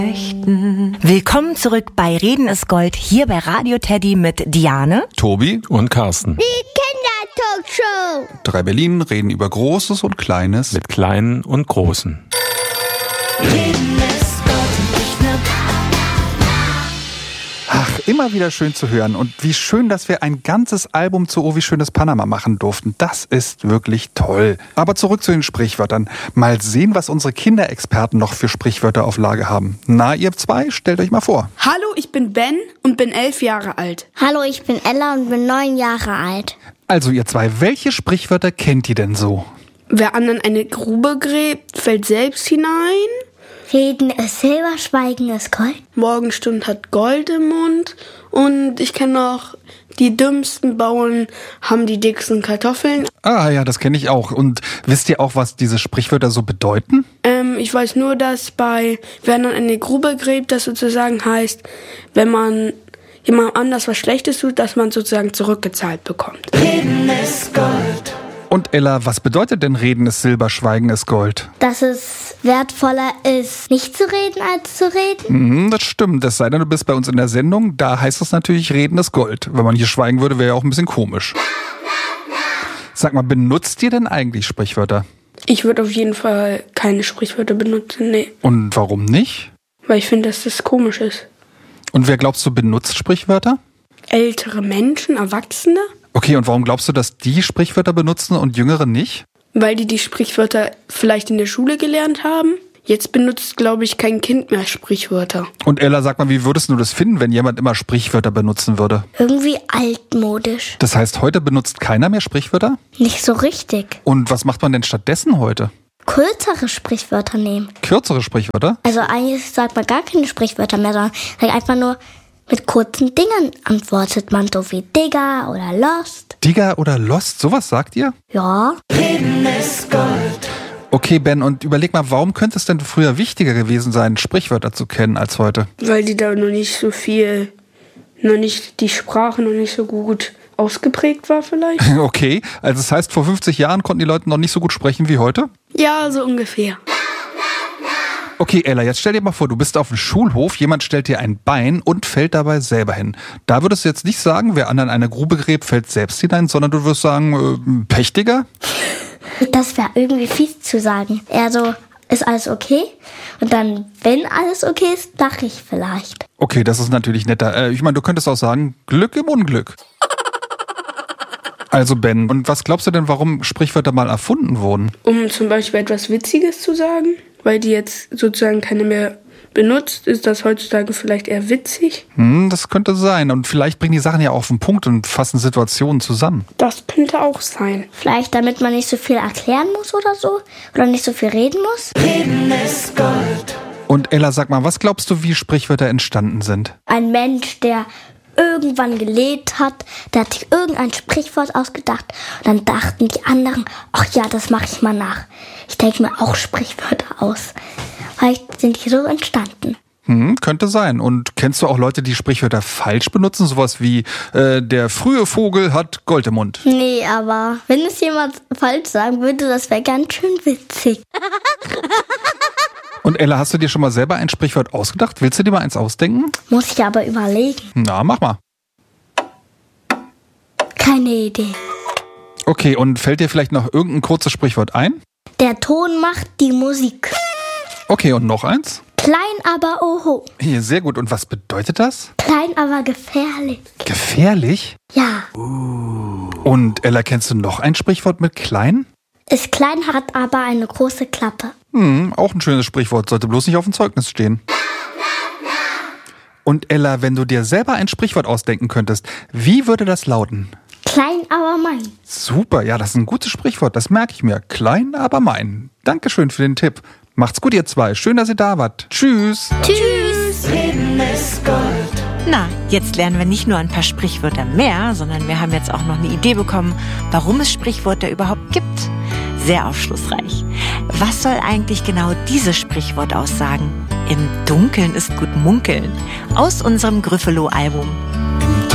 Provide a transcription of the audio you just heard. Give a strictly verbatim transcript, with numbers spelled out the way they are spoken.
Willkommen zurück bei Reden ist Gold, hier bei Radio Teddy mit Diane, Tobi und Carsten. Die Kindertalkshow. Drei Berlin reden über Großes und Kleines. Mit Kleinen und Großen. Reden ist Gold und ich ne Ach, immer wieder schön zu hören. Und wie schön, dass wir ein ganzes Album zu Oh, wie schönes Panama machen durften. Das ist wirklich toll. Aber zurück zu den Sprichwörtern. Mal sehen, was unsere Kinderexperten noch für Sprichwörter auf Lage haben. Na, ihr zwei, stellt euch mal vor. Hallo, ich bin Ben und bin elf Jahre alt. Hallo, ich bin Ella und bin neun Jahre alt. Also ihr zwei, welche Sprichwörter kennt ihr denn so? Wer anderen eine Grube gräbt, fällt selbst hinein. Reden ist Silber, Schweigen ist Gold. Morgenstund hat Gold im Mund. Und ich kenne noch, die dümmsten Bauern haben die dicksten Kartoffeln. Ah ja, das kenne ich auch. Und wisst ihr auch, was diese Sprichwörter so bedeuten? Ähm, ich weiß nur, dass bei wer dann eine Grube gräbt, das sozusagen heißt, wenn man jemand anders was Schlechtes tut, dass man sozusagen zurückgezahlt bekommt. Reden ist Gold. Und Ella, was bedeutet denn Reden ist Silber, Schweigen ist Gold? Dass es wertvoller ist, nicht zu reden, als zu reden. Mhm, das stimmt. Es sei denn, du bist bei uns in der Sendung. Da heißt es natürlich, Reden ist Gold. Wenn man hier schweigen würde, wäre ja auch ein bisschen komisch. Sag mal, benutzt ihr denn eigentlich Sprichwörter? Ich würde auf jeden Fall keine Sprichwörter benutzen, nee. Und warum nicht? Weil ich finde, dass das komisch ist. Und wer glaubst du benutzt Sprichwörter? Ältere Menschen, Erwachsene, Okay, und warum glaubst du, dass die Sprichwörter benutzen und Jüngere nicht? weil die die Sprichwörter vielleicht in der Schule gelernt haben. Jetzt benutzt, glaube ich, kein Kind mehr Sprichwörter. Und Ella, sag mal, wie würdest du das finden, wenn jemand immer Sprichwörter benutzen würde? Irgendwie altmodisch. Das heißt, heute benutzt keiner mehr Sprichwörter? Nicht so richtig. Und was macht man denn stattdessen heute? Kürzere Sprichwörter nehmen. Kürzere Sprichwörter? Also eigentlich sagt man gar keine Sprichwörter mehr, sondern sagt einfach nur, mit kurzen Dingen antwortet man, so wie Digga oder Lost. Digga oder Lost, sowas sagt ihr? Ja. Reden ist Gold. Okay, Ben, und überleg mal, warum könnte es denn früher wichtiger gewesen sein, Sprichwörter zu kennen als heute? Weil die da noch nicht so viel, noch nicht, die Sprache noch nicht so gut ausgeprägt war vielleicht. Okay, also das heißt, vor fünfzig Jahren konnten die Leute noch nicht so gut sprechen wie heute? Ja, so ungefähr. Okay, Ella, jetzt stell dir mal vor, du bist auf dem Schulhof, jemand stellt dir ein Bein und fällt dabei selber hin. Da würdest du jetzt nicht sagen, wer anderen eine Grube gräbt, fällt selbst hinein, sondern du würdest sagen, äh, Pächtiger? Das wäre irgendwie fies zu sagen. Eher so, ist alles okay? Und dann, wenn alles okay ist, lache ich vielleicht. Okay, das ist natürlich netter. Äh, ich meine, du könntest auch sagen, Glück im Unglück. Also Ben, und was glaubst du denn, warum Sprichwörter mal erfunden wurden? Um zum Beispiel etwas Witziges zu sagen, weil die jetzt sozusagen keine mehr benutzt, ist das heutzutage vielleicht eher witzig. Hm, das könnte sein. Und vielleicht bringen die Sachen ja auf den Punkt und fassen Situationen zusammen. Das könnte auch sein. Vielleicht, damit man nicht so viel erklären muss oder so. Oder nicht so viel reden muss. Reden ist Gold. Und Ella, sag mal, was glaubst du, wie Sprichwörter entstanden sind? Ein Mensch, der irgendwann gelebt hat, der hat sich irgendein Sprichwort ausgedacht. Und dann dachten die anderen, ach ja, das mache ich mal nach. Ich denke mir auch Sprichwörter aus. Vielleicht sind die so entstanden. Hm, könnte sein. Und kennst du auch Leute, die Sprichwörter falsch benutzen? Sowas wie, äh, der frühe Vogel hat Gold im Mund. Nee, aber wenn es jemand falsch sagen würde, das wäre ganz schön witzig. Und Ella, hast du dir schon mal selber ein Sprichwort ausgedacht? Willst du dir mal eins ausdenken? Muss ich aber überlegen. Na, mach mal. Keine Idee. Okay, und fällt dir vielleicht noch irgendein kurzes Sprichwort ein? Der Ton macht die Musik. Okay, und noch eins? Klein, aber oho. Hier, sehr gut. Und was bedeutet das? Klein, aber gefährlich. Gefährlich? Ja. Und Ella, kennst du noch ein Sprichwort mit klein? Ist klein, hat aber eine große Klappe. Hm, auch ein schönes Sprichwort, sollte bloß nicht auf dem Zeugnis stehen. Und Ella, wenn du dir selber ein Sprichwort ausdenken könntest, wie würde das lauten? Klein, aber mein. Super, ja, das ist ein gutes Sprichwort, das merke ich mir. Klein, aber mein. Dankeschön für den Tipp. Macht's gut, ihr zwei. Schön, dass ihr da wart. Tschüss. Tschüss. Reden ist Gold. Na, jetzt lernen wir nicht nur ein paar Sprichwörter mehr, sondern wir haben jetzt auch noch eine Idee bekommen, warum es Sprichwörter überhaupt gibt. Sehr aufschlussreich. Was soll eigentlich genau dieses Sprichwort aussagen? Im Dunkeln ist gut munkeln. Aus unserem Gryffalo-Album.